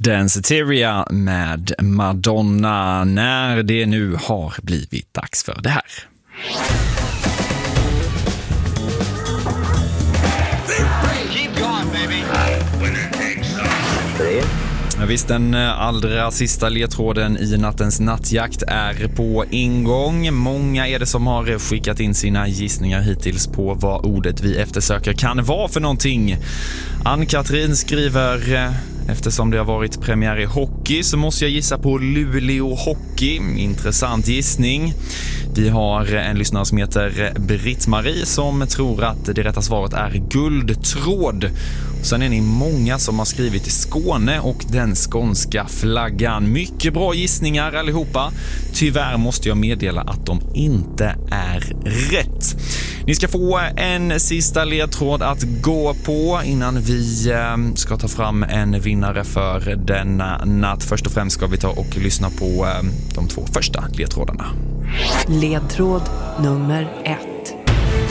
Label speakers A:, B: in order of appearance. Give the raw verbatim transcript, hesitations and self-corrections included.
A: Danceteria med Madonna när det nu har blivit dags för det här.
B: Keep going, baby.
A: Ja, visst, den allra sista ledtråden i nattens nattjakt är på ingång. Många är det som har skickat in sina gissningar hittills på vad ordet vi eftersöker kan vara för någonting. Ann-Katrin skriver: eftersom det har varit premiär i hockey så måste jag gissa på Luleå Hockey. Intressant gissning. Vi har en lyssnare som heter Britt-Marie som tror att det rätta svaret är guldtråd. Sen är ni många som har skrivit Skåne och den skånska flaggan. Mycket bra gissningar allihopa. Tyvärr måste jag meddela att de inte är rätt. Ni ska få en sista ledtråd att gå på innan vi ska ta fram en vinnare för denna natt. Först och främst ska vi ta och lyssna på de två första ledtrådarna.
C: Ledtråd nummer ett.